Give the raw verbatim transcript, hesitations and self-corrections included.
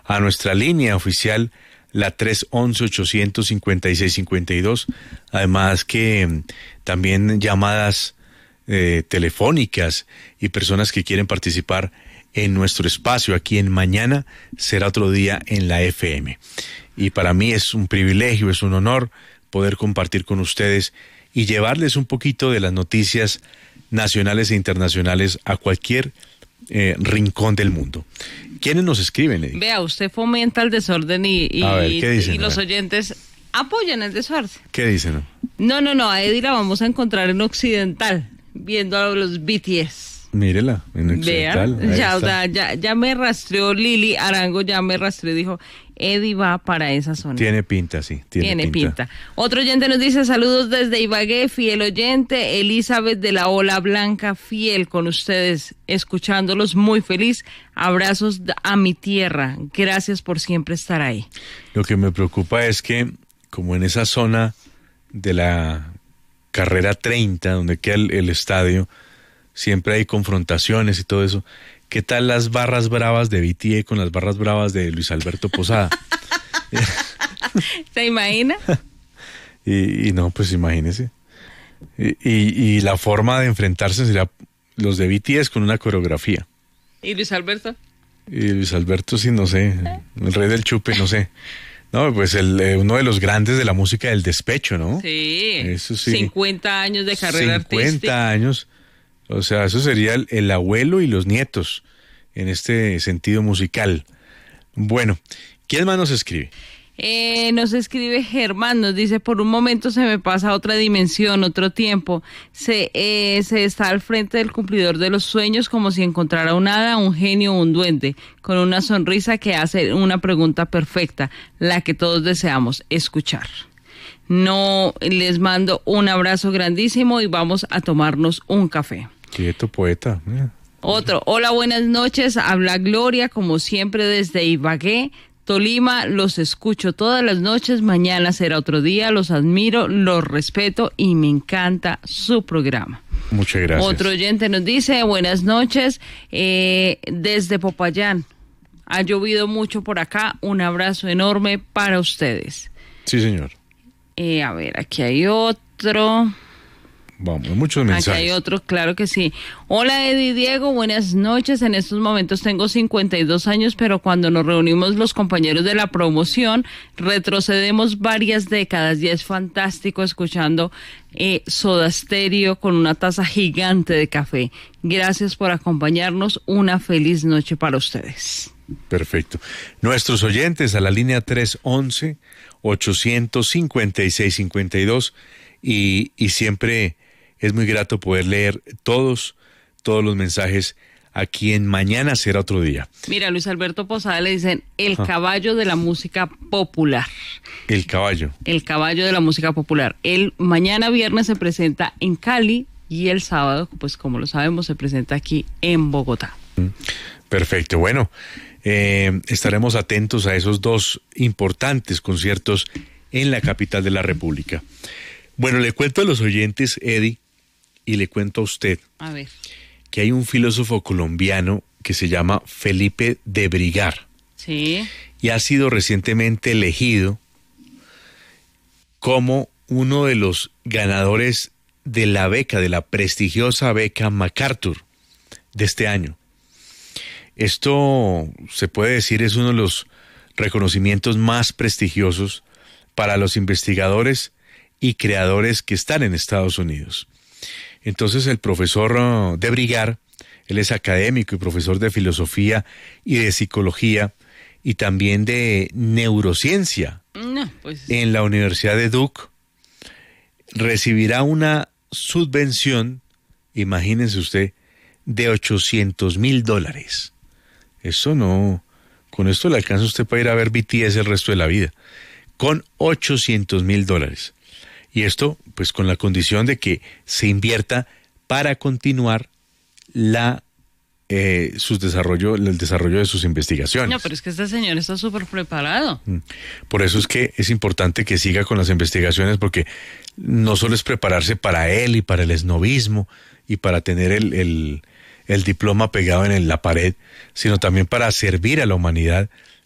a nuestra línea oficial, la tres once, ochocientos cincuenta y seis cincuenta y dos. Además que eh, también llamadas eh, telefónicas y personas que quieren participar en nuestro espacio aquí en Mañana Será Otro Día en la F M. Y para mí es un privilegio, es un honor poder compartir con ustedes y llevarles un poquito de las noticias nacionales e internacionales a cualquier eh, rincón del mundo. ¿Quiénes nos escriben, Eddie? Vea, usted fomenta el desorden y, y, ver, ¿qué dicen? y los oyentes apoyan el desorden. ¿Qué dicen? No, no, no, a Eddie la vamos a encontrar en Occidental, viendo a los B T S. Mírela, en Occidental. Vean, ya, o sea, ya, ya me rastreó Lili Arango, ya me rastreó y dijo, Eddie va para esa zona. Tiene pinta, sí. Tiene, Tiene pinta. pinta. Otro oyente nos dice, saludos desde Ibagué, fiel oyente, Elizabeth de la Ola Blanca, fiel con ustedes, escuchándolos, muy feliz. Abrazos a mi tierra, gracias por siempre estar ahí. Lo que me preocupa es que, como en esa zona de la carrera treinta, donde queda el, el estadio, siempre hay confrontaciones y todo eso. ¿Qué tal las barras bravas de B T A con las barras bravas de Luis Alberto Posada? ¿Se imagina? y, y no, pues imagínese. Y, y, y la forma de enfrentarse sería los de B T S con una coreografía. ¿Y Luis Alberto? Y Luis Alberto, sí, no sé, el rey del chupe, no sé. No, pues el, eh, uno de los grandes de la música del despecho, ¿no? Sí, eso sí. cincuenta años de carrera artística. cincuenta años. O sea, eso sería el, el abuelo y los nietos en este sentido musical. Bueno, ¿quién más nos escribe? Eh, nos escribe Germán, nos dice, por un momento se me pasa otra dimensión, otro tiempo. Se, eh, se está al frente del cumplidor de los sueños como si encontrara un hada, un genio o un duende, con una sonrisa que hace una pregunta perfecta, la que todos deseamos escuchar. No, les mando un abrazo grandísimo y vamos a tomarnos un café. Quieto, poeta. Mira. Otro, hola, buenas noches, habla Gloria, como siempre desde Ibagué, Tolima, los escucho todas las noches, mañana será otro día, los admiro, los respeto y me encanta su programa. Muchas gracias. Otro oyente nos dice, buenas noches, eh, desde Popayán, ha llovido mucho por acá, un abrazo enorme para ustedes. Sí, señor. Eh, a ver, aquí hay otro... Vamos, muchos mensajes. Aquí hay otro, claro que sí. Hola Eddie Diego, buenas noches. En estos momentos tengo cincuenta y dos años, pero cuando nos reunimos los compañeros de la promoción, retrocedemos varias décadas y es fantástico escuchando eh, Soda Stereo con una taza gigante de café. Gracias por acompañarnos. Una feliz noche para ustedes. Perfecto. Nuestros oyentes a la línea tres once, ochocientos cincuenta y seis cincuenta y dos y, y siempre... es muy grato poder leer todos, todos los mensajes aquí en Mañana Será Otro Día. Mira, Luis Alberto Posada le dicen el ah. caballo de la música popular. El caballo. El caballo de la música popular. El mañana viernes se presenta en Cali y el sábado, pues como lo sabemos, se presenta aquí en Bogotá. Perfecto. Bueno, eh, estaremos atentos a esos dos importantes conciertos en la capital de la República. Bueno, le cuento a los oyentes, Eddie, y le cuento a usted a ver. que hay un filósofo colombiano que se llama Felipe de Brigar. Sí. Y ha sido recientemente elegido como uno de los ganadores de la beca, de la prestigiosa beca MacArthur de este año. Esto, se puede decir, es uno de los reconocimientos más prestigiosos para los investigadores y creadores que están en Estados Unidos. Entonces el profesor de Brigar, él es académico y profesor de filosofía y de psicología y también de neurociencia no, pues... en la Universidad de Duke, recibirá una subvención, imagínense usted, de ochocientos mil dólares. Eso no, con esto le alcanza usted para ir a ver B T S el resto de la vida, con ochocientos mil dólares. Y esto, pues con la condición de que se invierta para continuar la eh, sus desarrollo, el desarrollo de sus investigaciones. No, pero es que este señor está súper preparado. Por eso es que es importante que siga con las investigaciones, porque no solo es prepararse para él y para el esnovismo y para tener el, el, el diploma pegado en la pared, sino también para servir a la humanidad